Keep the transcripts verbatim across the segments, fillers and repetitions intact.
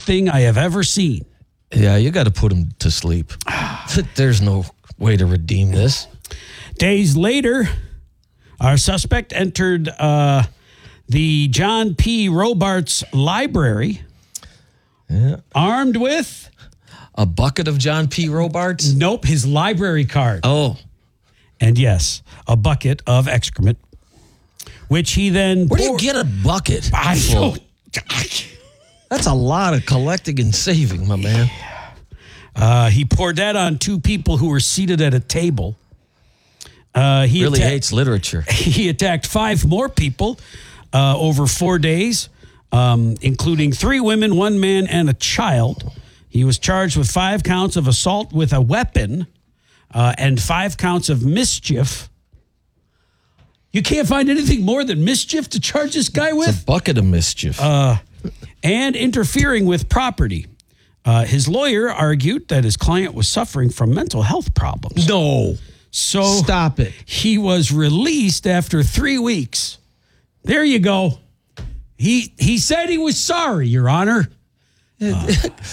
thing I have ever seen. Yeah, you got to put him to sleep. There's no way to redeem this. Days later, our suspect entered uh, the John P. Robarts Library, yeah. armed with... A bucket of John P. Robarts? Nope, his library card. Oh. And yes, a bucket of excrement, which he then... Where do you get a bucket? I don't... That's a lot of collecting and saving, my man. Uh, he poured that on two people who were seated at a table. Uh, he really atta- hates literature. He attacked five more people uh, over four days, um, including three women, one man, and a child. He was charged with five counts of assault with a weapon uh, and five counts of mischief. You can't find anything more than mischief to charge this guy with? It's a bucket of mischief. Uh, and interfering with property. Uh, his lawyer argued that his client was suffering from mental health problems. No. So stop it. He was released after three weeks. There you go. He he said he was sorry, Your Honor. Uh,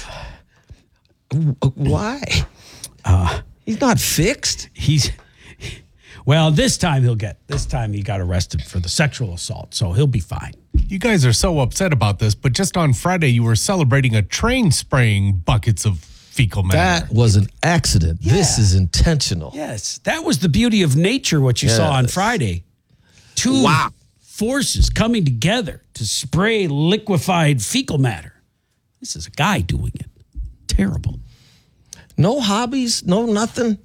Why? Uh, he's not fixed. He's well. This time he'll get. This time he got arrested for the sexual assault, so he'll be fine. You guys are so upset about this, but just on Friday you were celebrating a train spraying buckets of fecal matter. That was an accident. Yeah. This is intentional. Yes, that was the beauty of nature. What you yes. saw on Friday. Two wow. forces coming together to spray liquefied fecal matter. This is a guy doing it. Terrible. No hobbies, no nothing.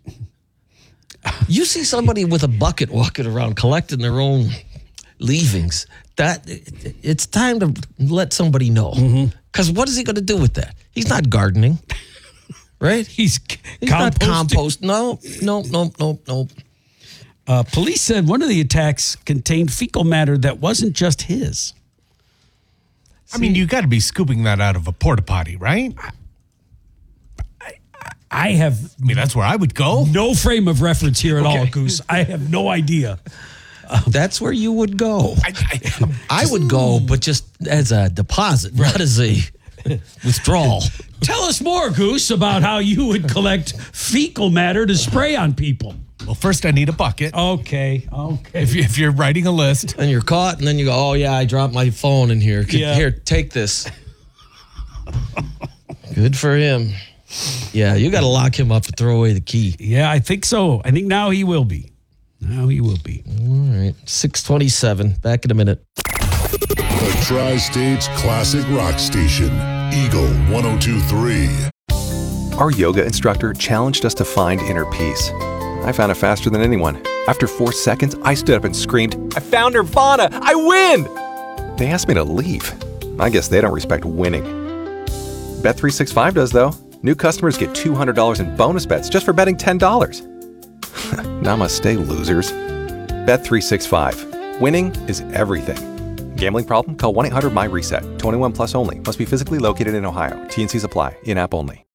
You see somebody with a bucket walking around collecting their own leavings. That it's time to let somebody know. Because mm-hmm. what is he going to do with that? He's not gardening, right? He's, He's not compost. No, no, no, no, no. Uh, police said one of the attacks contained fecal matter that wasn't just his. I mean, you got to be scooping that out of a porta potty, right? I have... I mean, that's where I would go. No frame of reference here at okay. all, Goose. I have no idea. Um, that's where you would go. I, I, I would go, but just as a deposit, right. not as a withdrawal. Tell us more, Goose, about how you would collect fecal matter to spray on people. Well, first I need a bucket. Okay, okay. If, you, if you're writing a list. And you're caught, and then you go, oh, yeah, I dropped my phone in here. Yeah. Here, take this. Good for him. Yeah, you got to lock him up to throw away the key. Yeah, I think so. I think now he will be. Now he will be. All right, six twenty-seven. Back in a minute. The Tri-States Classic Rock Station, Eagle one oh two point three. Our yoga instructor challenged us to find inner peace. I found it faster than anyone. After four seconds, I stood up and screamed, I found Nirvana! I win! They asked me to leave. I guess they don't respect winning. Bet three sixty-five does, though. New customers get two hundred dollars in bonus bets just for betting ten dollars. Namaste, losers. Bet three sixty-five. Winning is everything. Gambling problem? Call one eight hundred M Y reset. twenty-one plus only. Must be physically located in Ohio. T N Cs apply. In-app only.